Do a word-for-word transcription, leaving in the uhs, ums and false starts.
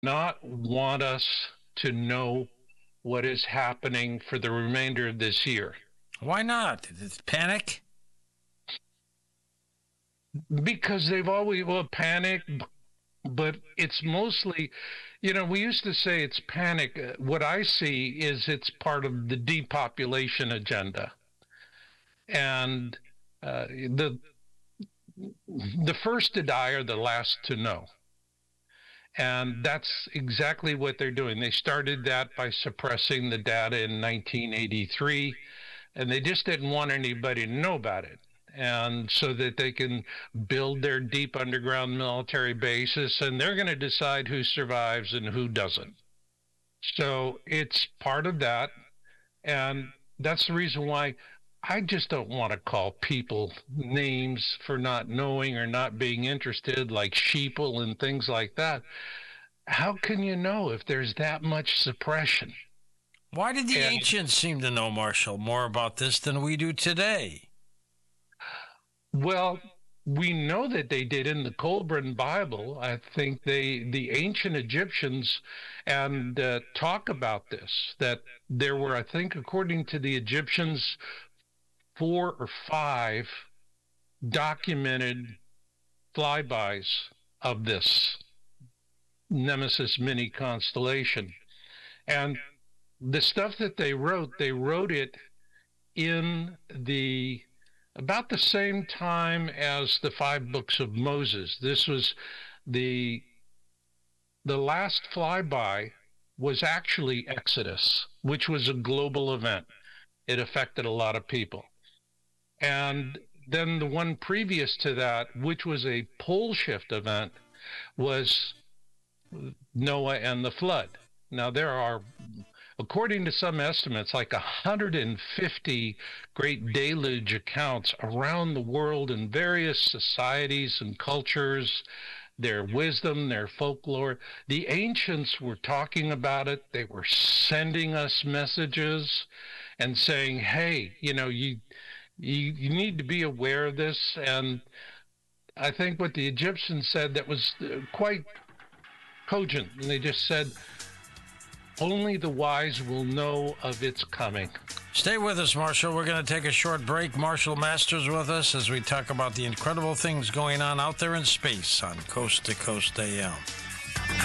not want us to know what is happening for the remainder of this year. Why not? It's panic? Because they've always, well, panic, but it's mostly, you know, we used to say it's panic. What I see is it's part of the depopulation agenda. And uh, the the first to die are the last to know. And that's exactly what they're doing. They started that by suppressing the data in nineteen eighty-three, and they just didn't want anybody to know about it. And so that they can build their deep underground military bases, and they're going to decide who survives and who doesn't. So it's part of that, and that's the reason why I just don't want to call people names for not knowing or not being interested, like sheeple and things like that. How can you know if there's that much suppression? Why did the and, ancients seem to know, Marshall, more about this than we do today? Well, we know that they did in the Colburn Bible. I think they, the ancient Egyptians, and uh, talk about this, that there were, I think, according to the Egyptians, four or five documented flybys of this Nemesis mini constellation. And the stuff that they wrote, they wrote it in the about the same time as the five books of Moses. This was the the last flyby was actually Exodus, which was a global event. It affected a lot of people. And then the one previous to that, which was a pole shift event, was Noah and the flood. Now, there are, according to some estimates, like one hundred fifty great deluge accounts around the world in various societies and cultures, their wisdom, their folklore. The ancients were talking about it. They were sending us messages and saying, hey, you know, you, you, you need to be aware of this. And I think what the Egyptians said that was quite cogent. And they just said, only the wise will know of its coming. Stay with us, Marshall. We're going to take a short break. Marshall Masters with us as we talk about the incredible things going on out there in space on Coast to Coast A M.